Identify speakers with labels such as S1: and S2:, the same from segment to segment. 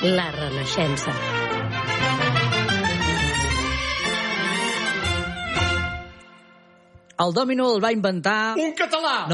S1: La Renaixença.
S2: El dòmino el va inventar...
S3: Un català!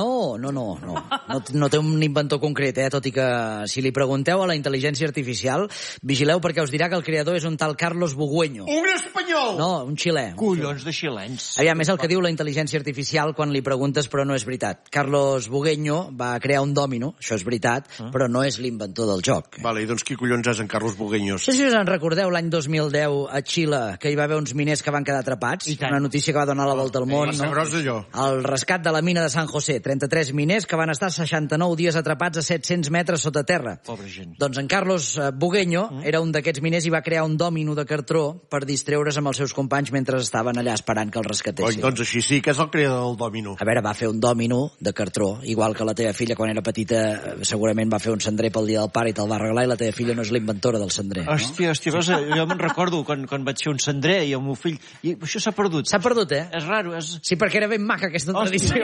S2: No té un inventor concret, tot i que si li pregunteu a la intel·ligència artificial, vigileu perquè us dirà que el creador és un tal Carlos Bugueño.
S3: Un espanyol!
S2: No, un xilè.
S4: Collons de xilens.
S2: Aviam, és el que diu la intel·ligència artificial quan li preguntes, però no és veritat. Carlos Bugueño va crear un dòmino, això és veritat, però no és l'inventor del joc.
S3: Vale, i doncs qui collons és en Carlos Bugueño?
S2: No sé si us en recordeu l'any 2010 a Xile, que hi va haver uns miners que van quedar atrapats, una notícia que va donar la volta al món, no? El rescat de la mina de San José, 33 miners que van estar 69 dies atrapats a 700 metres sota terra.
S4: Pobra gent.
S2: Doncs en Carlos Bugueño era un d'aquests miners i va crear un dòmino de cartró per distreure's amb els seus companys mentre estaven allà esperant que el rescatessin.
S3: Doncs així sí que és el creador del dòmino.
S2: A veure, va fer un dòmino de cartró, igual que la teva filla quan era petita segurament va fer un cendrer pel dia del pare i te'l va arreglar, i la teva filla no és l'inventora del cendrer. No?
S4: Hòstia, Rosa, jo me'n recordo quan vaig fer un cendrer i el meu fill... I això s'ha perdut.
S2: S'ha perdut,
S4: És raro, és...
S2: Sí, perquè era ben maca aquesta tradició.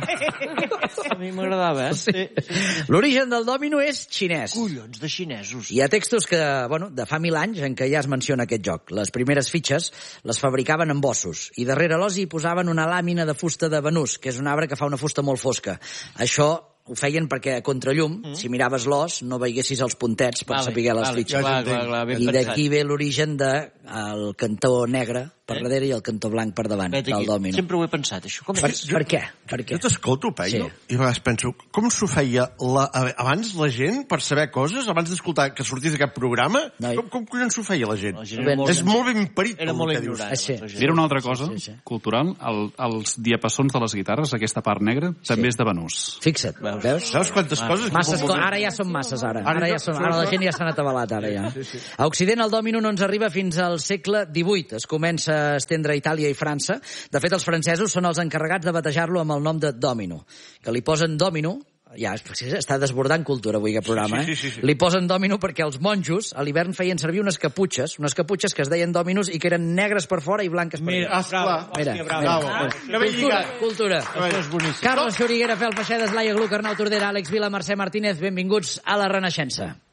S4: A mi m'agradava,
S2: Sí. L'origen del dòmino és xinès.
S4: Collons de xinesos.
S2: Hi ha textos que, de fa 1000 anys en què ja es menciona aquest joc. Les primeres fitxes les fabricaven amb ossos i darrere l'os hi posaven una làmina de fusta de banús, que és un arbre que fa una fusta molt fosca. Això ho feien perquè a contrallum, si miraves l'os, no veiessis els puntets per saber les fitxes. I d'aquí ve l'origen del cantó negre per darrere i el cantó blanc per davant del dòmino.
S4: Sempre ho he pensat, això.
S2: Per què?
S3: Jo t'escolto, Peyu, i a vegades penso, com s'ho feia abans la gent per saber coses, abans d'escoltar que sortís aquest programa? Com collons s'ho feia la gent? És molt ben parit.
S4: Era molt ignorant.
S5: Era una altra cosa cultural, els diapasons de les guitarres, aquesta part negra, també és de banús.
S2: Fixa't, veus?
S3: Saps quantes coses?
S2: Ara ja són masses, ara la gent ja s'ha atabalat, ara ja. A Occident el dòmino no ens arriba fins al segle XVIII. Es comença a estendre a Itàlia i França. De fet, els francesos són els encarregats de batejar-lo amb el nom de dòmino, que li posen dòmino. Ja, està desbordant cultura avui aquest programa, Li posen dòmino perquè els monjos a l'hivern feien servir unes caputxes que es deien dòminos i que eren negres per fora i blanques per dins. Cultura. Carles Xuriguera, Fel Feixedes, Laia Gluck, Arnau Tordera, Àlex Vila, Mercè Martínez, benvinguts a La Renaixença.